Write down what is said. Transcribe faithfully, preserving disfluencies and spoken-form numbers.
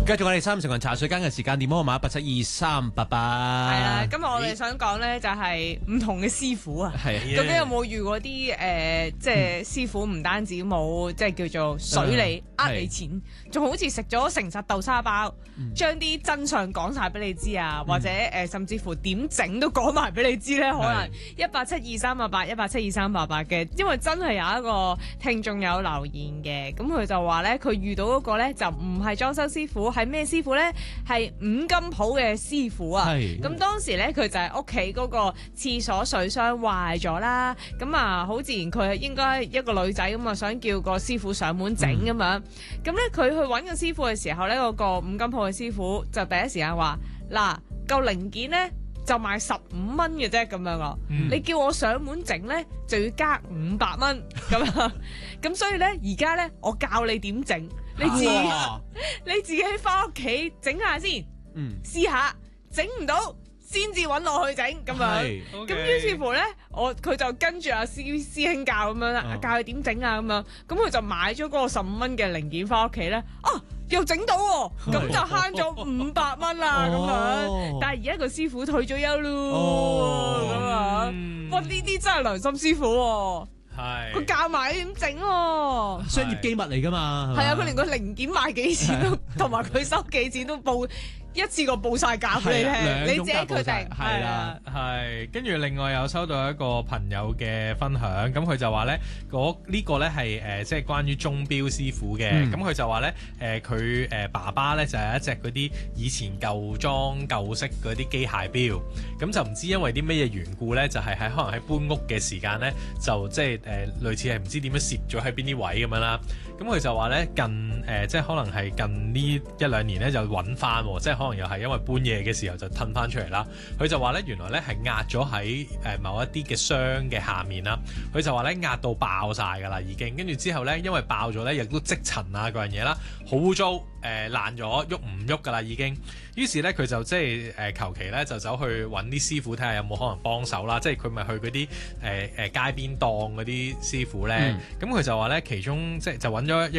繼續我哋三成人茶水間嘅時間，電話號碼八七二三八八。 係啦，今日我哋想講咧就係唔同嘅師傅啊。 係究竟有冇遇過啲誒，即係師傅唔單止冇即係叫做水你呃你錢，仲好似食咗誠實豆沙包，將啲真相講晒俾你知啊，或者誒甚至乎點整都講埋俾你知咧。可能一八七二三八八，一八七二三八八嘅，因為真係有一個聽眾有留言嘅，咁佢就話咧佢遇到嗰個咧就唔係裝修師傅。係咩師傅咧？係五金鋪嘅師傅啊！咁當時咧，佢就係屋企嗰個廁所水箱壞咗啦。咁啊，好自然佢係應該一個女仔咁啊，想叫個師傅上門整咁樣。咁咧、嗯，佢去揾個師傅嘅時候咧，嗰、嗰個五金鋪嘅師傅就第一時間話：嗱，嚿零件咧就賣十五蚊嘅啫，咁樣啊。嗯、你叫我上門整咧，就要加五百蚊咁啊。咁所以咧，而家咧，我教你點整。你自己你自己翻屋企整下先，嗯，試下整唔到先至揾我去整咁樣。咁於是乎咧，我佢就跟住阿師師兄教咁樣啦，哦、教佢點整啊咁樣。咁佢就買咗嗰個十五蚊嘅零件翻屋企咧，啊又整到喎，咁就慳咗五百蚊啦咁樣。但係而家個師傅退咗休咯，咁啊，哇呢啲真係良心師傅喎。係，佢教埋你點整喎， 商業機密嚟噶嘛？ 係啊，佢連個零件賣幾錢都，同埋佢收幾錢都報一次過報晒價俾你聽，你自己決定。 係啦，係。跟住另外有收到一個朋友嘅分享，咁佢就話咧，嗰呢個咧係誒即係關於鐘錶師傅嘅，咁佢、嗯、就話咧誒佢誒爸爸咧就係一隻嗰啲以前舊裝舊式嗰啲機械錶，咁就唔知因為啲咩嘢緣故咧，就係、是、喺可能喺搬屋嘅時間咧，就即係誒類似係唔知點樣攝咗喺邊啲位咁樣啦。咁佢就話咧近誒、呃、即係可能係近呢一兩年咧就揾翻，即係可能又係因為搬嘢嘅時候就褪翻出嚟啦。佢就話咧原來咧係壓咗喺誒某一啲嘅箱嘅下面啦。佢就話咧壓到爆晒㗎啦已經，跟住之後咧因為爆咗咧亦都積塵啊嗰樣嘢啦，好污糟誒爛咗，喐唔喐㗎啦已經。於是咧佢就即係誒求其咧就走去揾啲師傅睇下有冇可能幫手啦。即係佢咪去嗰啲誒誒街邊檔嗰啲師傅咧，咁佢、嗯、就話咧其中即係就揾咗一